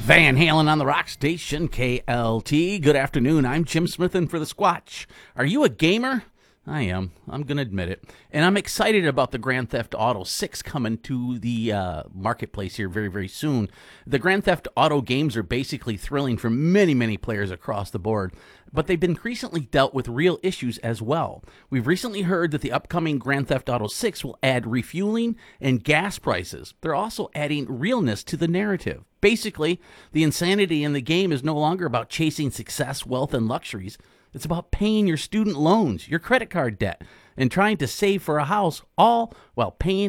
Van Halen on the Rock Station, KLT. Good afternoon. I'm Jim Smithin for the Squatch. Are you a gamer? I am. I'm going to admit it. And I'm excited about the Grand Theft Auto 6 coming to the marketplace here very, very soon. The Grand Theft Auto games are basically thrilling for many, many players across the board, but they've been recently dealt with real issues as well. We've recently heard that the upcoming Grand Theft Auto 6 will add refueling and gas prices. They're also adding realness to the narrative. Basically, the insanity in the game is no longer about chasing success, wealth, and luxuries. It's about paying your student loans, your credit card debt, and trying to save for a house, all while paying